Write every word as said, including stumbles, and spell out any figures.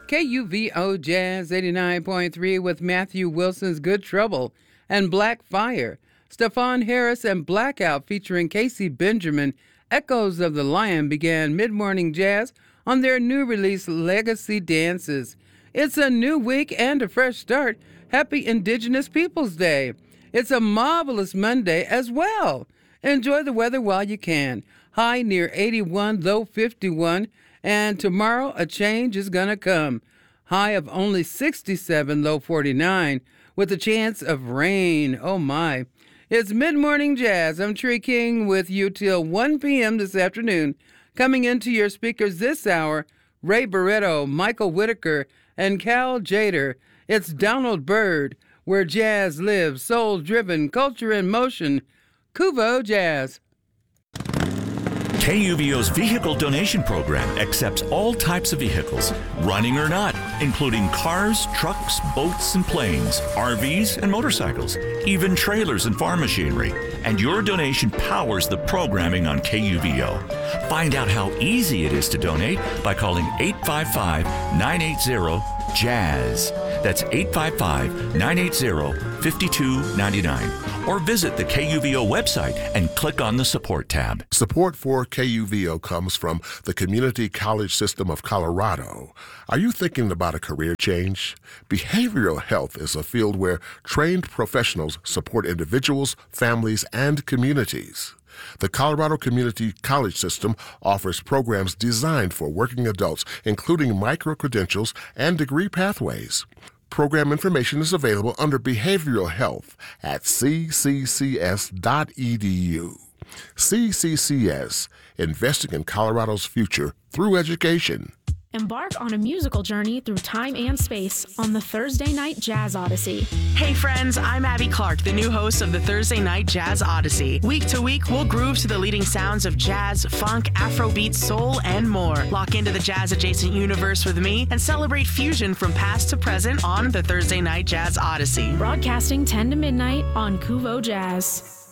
K U V O Jazz eighty-nine point three with Matthew Wilson's Good Trouble and Black Fire. Stephon Harris and Blackout featuring Casey Benjamin, Echoes of the Lion, began mid-morning jazz on their new release Legacy Dances. It's a new week and a fresh start. Happy Indigenous Peoples Day. It's a marvelous Monday as well. Enjoy the weather while you can. High near eighty-one, low fifty-one. And tomorrow, a change is going to come. High of only sixty-seven, low forty-nine, with a chance of rain. Oh, my. It's Mid-Morning Jazz. I'm Tree King with you till one p.m. this afternoon. Coming into your speakers this hour, Ray Barretto, Michael Whitaker, and Cal Jader. It's Donald Byrd, where jazz lives, soul-driven, culture in motion. Kuvo Jazz. K U V O's vehicle donation program accepts all types of vehicles, running or not, including cars, trucks, boats, and planes, R Vs, and motorcycles, even trailers and farm machinery. And your donation powers the programming on K U V O. Find out how easy it is to donate by calling eight five five, nine eight zero, jazz. That's eight five five, nine eight zero, five two nine nine. Or visit the K U V O website and click on the Support tab. Support for K U V O comes from the Community College System of Colorado. Are you thinking about a career change? Behavioral health is a field where trained professionals support individuals, families, and communities. The Colorado Community College System offers programs designed for working adults, including micro-credentials and degree pathways. Program information is available under Behavioral Health at c c c s dot e d u. C C C S, investing in Colorado's future through education. Embark on a musical journey through time and space on the Thursday Night Jazz Odyssey. Hey friends, I'm Abby Clark, the new host of the Thursday Night Jazz Odyssey. Week to week, we'll groove to the leading sounds of jazz, funk, Afrobeat, soul, and more. Lock into the jazz-adjacent universe with me and celebrate fusion from past to present on the Thursday Night Jazz Odyssey. Broadcasting ten to midnight on Kuvo Jazz.